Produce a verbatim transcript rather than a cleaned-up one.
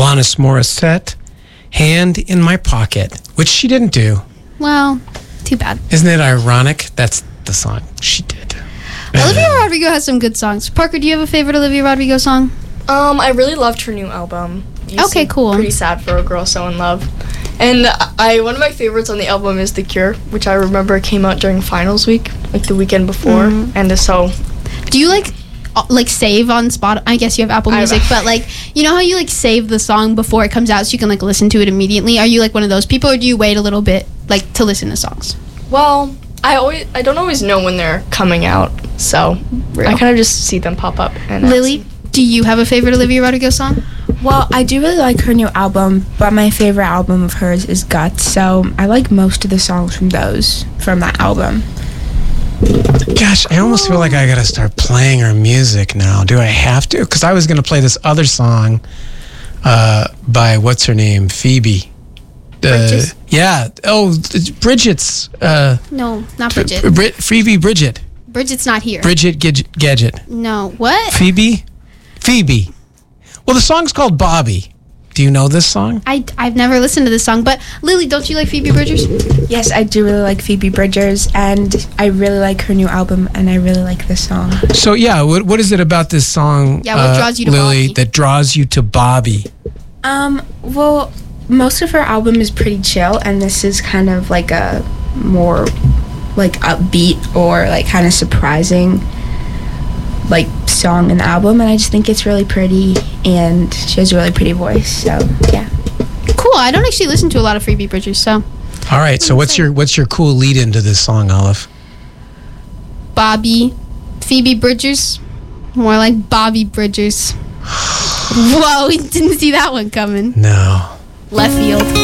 Alanis Morissette, Hand in My Pocket, which she didn't do. Well, too bad. Isn't it ironic? That's the song she did. Olivia Rodrigo has some good songs. Parker, do you have a favorite Olivia Rodrigo song? Um, I really loved her new album. You Okay, Seem cool. Pretty sad for a girl so in love. And I one of my favorites on the album is The Cure, which I remember came out during finals week, like the weekend before. Mhm. And so, Do you like uh, like save on Spotify? I guess you have Apple I- Music, but like you know how you like save the song before it comes out so you can like listen to it immediately? Are you like one of those people, or do you wait a little bit like to listen to songs? well, I always I don't always know when they're coming out, so Real. I kind of just see them pop up. And that's- Lily, do you have a favorite Olivia Rodrigo song? Well, I do really like her new album, but my favorite album of hers is Guts, so I like most of the songs from those, from that album. Gosh, I almost feel like I gotta start playing her music now. Do I have to? Because I was gonna play this other song uh, by what's her name, Phoebe. Uh, Bridges? yeah. Oh, it's Bridget's. Uh, No, not Bridget. Brit, Phoebe Bridget. Bridget's not here. Bridget Gidget, Gadget. No, what? Phoebe. Phoebe. Well, the song's called Bobby. Do you know this song? I, I've never listened to this song, but Lily, don't you like Phoebe Bridgers? Yes, I do really like Phoebe Bridgers, and I really like her new album, and I really like this song. So yeah, what what is it about this song, Yeah, what draws you to Lily, Bobby? that draws you to Bobby? Um, well, most of her album is pretty chill, and this is kind of like a more like upbeat or like kind of surprising like song in the album, and I just think it's really pretty, and she has a really pretty voice, so yeah. Cool. I don't actually listen to a lot of Phoebe Bridgers, so All right, so what's your what's your cool lead into this song, Olive? Bobby, Phoebe Bridgers, more like Bobby Bridgers. Whoa, we didn't see that one coming. No. Left field.